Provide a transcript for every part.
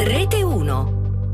Rete 1.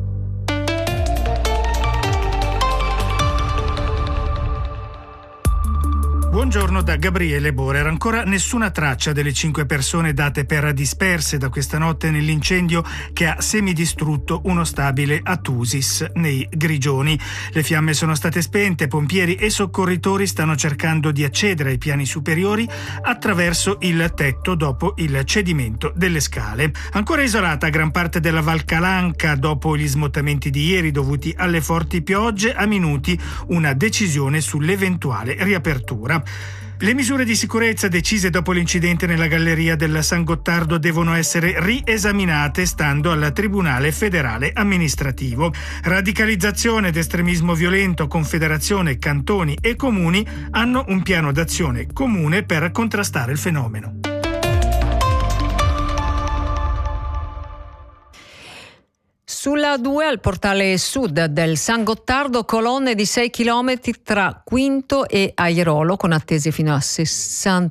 Buongiorno da Gabriele Borer. Ancora nessuna traccia delle 5 persone date per disperse da questa notte nell'incendio che ha semidistrutto uno stabile a Tusis, nei Grigioni. Le fiamme sono state spente, pompieri e soccorritori stanno cercando di accedere ai piani superiori attraverso il tetto dopo il cedimento delle scale. Ancora isolata gran parte della Val Calanca dopo gli smottamenti di ieri dovuti alle forti piogge, a minuti una decisione sull'eventuale riapertura. Le misure di sicurezza decise dopo l'incidente nella galleria del San Gottardo devono essere riesaminate stando al Tribunale Federale Amministrativo. Radicalizzazione ed estremismo violento, Confederazione, cantoni e comuni hanno un piano d'azione comune per contrastare il fenomeno. Sulla 2 al portale sud del San Gottardo, colonne di 6 km tra Quinto e Airolo con attese fino a 60.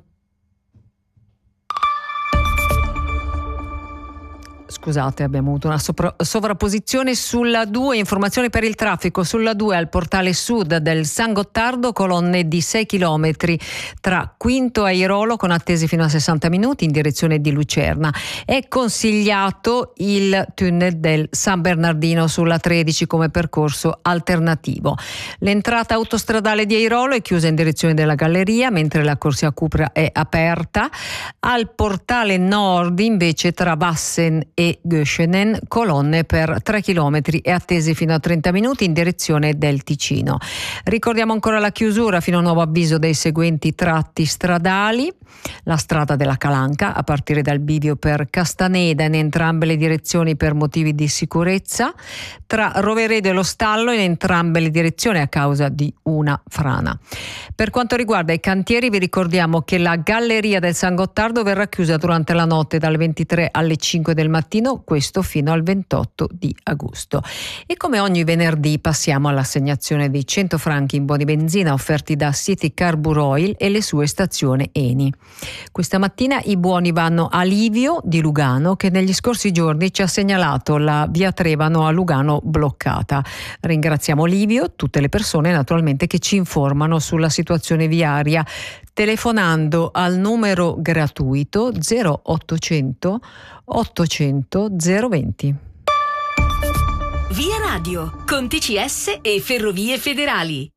Scusate, abbiamo avuto una sovrapposizione sulla 2, informazioni per il traffico. Sulla 2 al portale sud del San Gottardo, colonne di 6 km tra Quinto e Airolo con attese fino a 60 minuti in direzione di Lucerna. È consigliato il tunnel del San Bernardino sulla 13 come percorso alternativo. L'entrata autostradale di Airolo è chiusa in direzione della galleria, mentre la corsia Cupra è aperta. Al portale nord invece tra Vassen e Göschenen, colonne per 3 km e attese fino a 30 minuti in direzione del Ticino. Ricordiamo ancora la chiusura fino a nuovo avviso dei seguenti tratti stradali: la strada della Calanca a partire dal bivio per Castaneda in entrambe le direzioni per motivi di sicurezza, tra Roveredo e lo Stallo in entrambe le direzioni a causa di una frana. Per quanto riguarda i cantieri, vi ricordiamo che la galleria del San Gottardo verrà chiusa durante la notte dalle 23 alle 5 del mattino, questo fino al 28 di agosto. E come ogni venerdì passiamo all'assegnazione dei 100 franchi in buoni benzina offerti da City Carbur Oil e le sue stazioni Eni. Questa mattina i buoni vanno a Livio di Lugano, che negli scorsi giorni ci ha segnalato la via Trevano a Lugano bloccata. Ringraziamo Livio, tutte le persone naturalmente che ci informano sulla situazione viaria, telefonando al numero gratuito 0800 800 020. Via Radio con TCS e Ferrovie Federali.